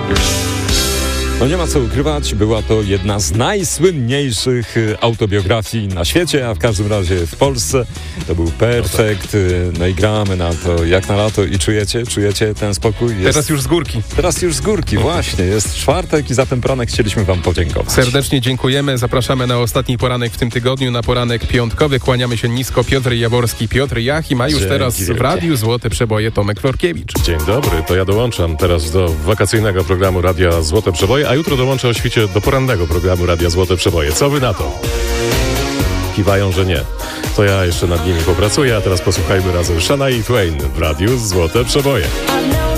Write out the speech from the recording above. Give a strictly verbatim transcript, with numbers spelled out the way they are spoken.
No nie ma co ukrywać, była to jedna z najsłynniejszych autobiografii na świecie, a w każdym razie w Polsce. To był Perfekt, no i gramy na to jak na lato i czujecie, czujecie ten spokój? Jest... Teraz już z górki. Teraz już z górki, właśnie. Jest czwartek i za ten poranek chcieliśmy wam podziękować. Serdecznie dziękujemy, zapraszamy na ostatni poranek w tym tygodniu, na poranek piątkowy. Kłaniamy się nisko, Piotr Jaworski, Piotr Jachim, a już Dzięki teraz w wielkie. Radiu Złote Przeboje Tomek Florkiewicz. Dzień dobry, to ja dołączam teraz do wakacyjnego programu Radia Złote Przeboje, a jutro dołączę o świcie do porannego programu Radia Złote Przeboje. Co wy na to? Kiwają, że nie. To ja jeszcze nad nimi popracuję, a teraz posłuchajmy razem Shania Twain w Radiu Złote Przeboje.